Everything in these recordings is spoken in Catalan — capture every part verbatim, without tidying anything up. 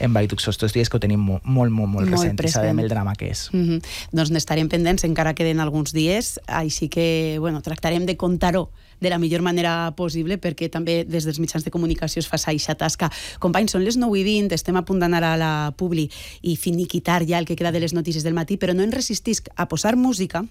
en Baituxo estos dies, que ho tenim molt, molt, molt, molt present, present, i sabem el drama que és. Mm-hmm. Doncs n'estarem pendents, encara queden alguns dies, així que, bueno, tractarem de contar-ho de la millor manera possible, perquè també des dels mitjans de comunicació es fa eixa tasca. Companys, són les nou i vint, estem a punt d'anar a la publi i finiquitar ja el que queda de les notícies del matí, però no en resistisc a posar música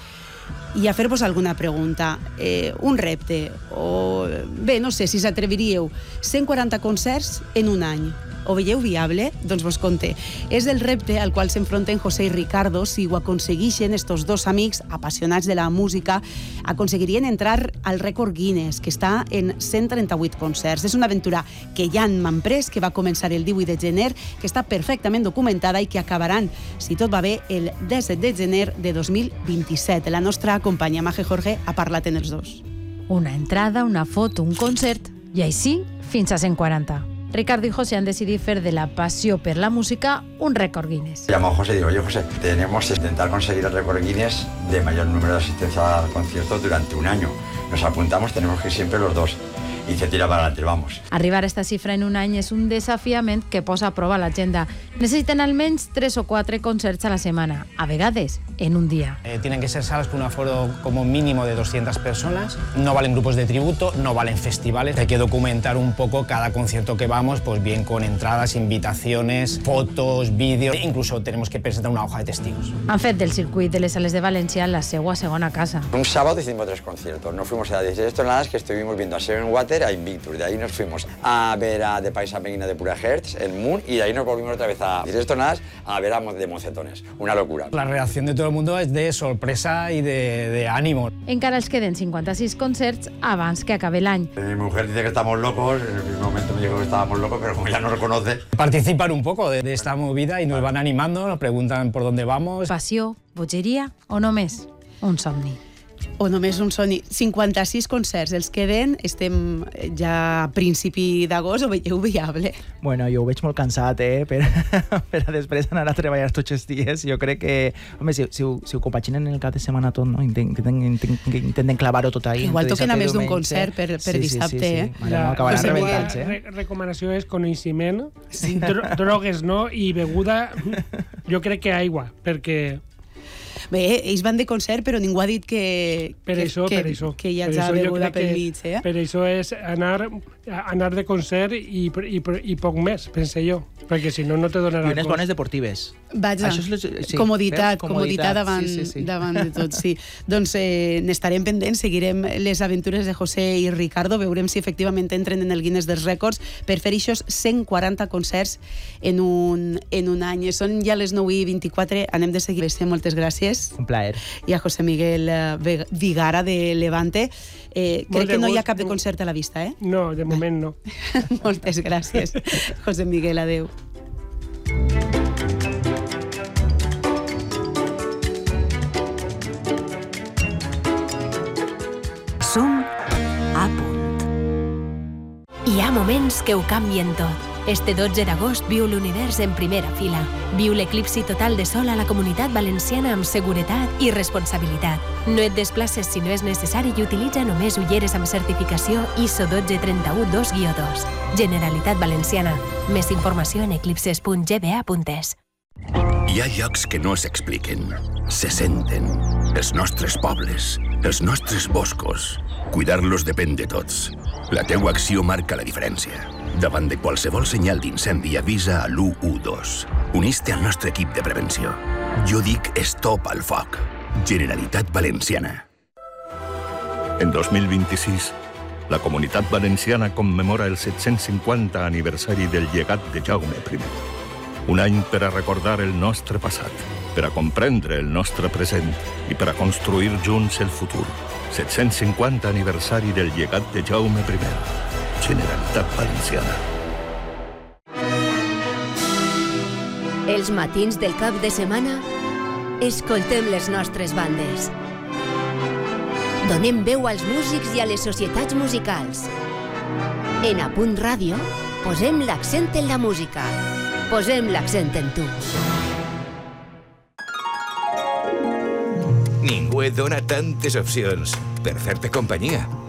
i a fer-vos alguna pregunta. Eh, un repte, o bé, no sé si s'atreviríeu, cent quaranta concerts en un any. Ho veieu viable? Doncs vos conté. És el repte al qual s'enfronten José i Ricardo. Si ho aconseguixen, estos dos amics apassionats de la música aconseguirien entrar al rècord Guinness, que està en cent trenta-vuit concerts. És una aventura que ja m'han pres, que va començar el divuit de gener, que està perfectament documentada i que acabaran, si tot va bé, el disset de gener de dos mil vint-i-set. La nostra companya Maje Jorge ha parlat en els dos. Una entrada, una foto, un concert, i així fins a cent quaranta. Ricardo y José han decidido hacer de la pasión por la música un récord Guinness. Llamo a José y digo, oye José, tenemos que intentar conseguir el récord Guinness de mayor número de asistencia al concierto durante un año. Nos apuntamos, tenemos que ir siempre los dos. I se tira para adelante, vamos. Arribar a esta xifra en un any és un desafiament que posa a prova l'agenda. Necessiten almenys tres o quatre concerts a la setmana, a vegades en un día. Eh, tienen que ser salas con un aforo como mínimo de doscientas personas, no valen grupos de tributo, no valen festivales. Hay que documentar un poco cada concierto que vamos, pues bien con entradas, invitaciones, fotos, vídeos, e incluso tenemos que presentar una hoja de testigos. Han fet del circuit de les sales de València la seua segona casa. Un sábado hicimos tres conciertos, nos fuimos a dieciséis toneladas que estuvimos viendo a Seven Water, a Invictus, de ahí nos fuimos a ver a The Paisa Pequina de Pura Hertz, el Moon, y de ahí nos volvimos otra vez a dieciséis toneladas a ver a de Mocetones. Una locura. La reacción de todo el mundo es de sorpresa y de, de ánimo. Encara els queden cinquanta-sis concerts abans que acabe l'any. Mi mujer dice que estamos locos, en el mismo momento me dijo que estábamos locos, pero como ya nos reconoce. Participan un poco de, de esta movida y nos van animando, nos preguntan por dónde vamos. Passió, bogeria o només un somni? O només un somni. cinquanta-sis concerts els queden, estem ja a principi d'agost, ho veieu viable? Bueno, jo ho veig molt cansat, eh, per, per a després anar a treballar tots els dies. Jo crec que, home, si, si, ho, si ho compaginen en el cap de setmana tot, no? Intenten, intenten, intenten clavar-ho tot ahí. Igual toquen a més d'un concert per, per sí, dissabte, sí, sí, sí. eh? Vale, no, acabaran rebentats, eh? La recomanació és coneixement, dro drogues no, i beguda, jo crec que aigua, perquè... Bé, ells van de concert, però ningú ha dit que, per que, això, que, per això. que hi ha per ja beguda pel que, mig, eh? Per això és anar, anar de concert i, i, i poc més, pense jo, perquè si no, no te donarà... I unes bones deportives. Vaja, Això és les, sí, comoditat, veus? comoditat davant, sí, sí, sí. davant de tot, sí. Doncs eh, n'estarem pendents, seguirem les aventures de José i Ricardo, veurem si efectivament entren en el Guinness dels Rècords per fer eixos cent quaranta concerts en un, en un any. Són ja les nou i vint-i-quatre, anem de seguir. Moltes gràcies. Un plaer. I a José Miguel Vigara de Levante. Eh, crec que no hi ha cap de concert a la vista, eh? No, de moment no. Moltes gràcies, José Miguel, adeu. Som a punt. Hi ha moments que ho canvien tot. Este dotze d'agost viu l'univers en primera fila. Viu l'eclipsi total de sol a la Comunitat Valenciana amb seguretat i responsabilitat. No et desplaces si no és necessari i utilitza només ulleres amb certificació I S O un dos tres u dos guió dos. Generalitat Valenciana. Més informació en eclipses punt g b a punt es. Hi ha llocs que no s'expliquen, se senten. Els nostres pobles, els nostres boscos. Cuidar-los depèn de tots. La teua acció marca la diferència. Davant de qualsevol senyal d'incendi avisa a l'u u dos. Unís-te al nostre equip de prevenció. Jo dic stop al foc. Generalitat Valenciana. En dos mil vint-i-sis, la Comunitat Valenciana commemora el set-cents cinquanta aniversari del llegat de Jaume primer. Un any per a recordar el nostre passat, per a comprendre el nostre present i per a construir junts el futur. set-cents cinquanta aniversari del llegat de Jaume primer. Generalitat Valenciana. Els matins del cap de setmana escoltem les nostres bandes. Donem veu als músics i a les societats musicals. En A Punt Ràdio posem l'accent en la música. Posem l'accent en tu. Ningú et dona tantes opcions per fer-te companyia.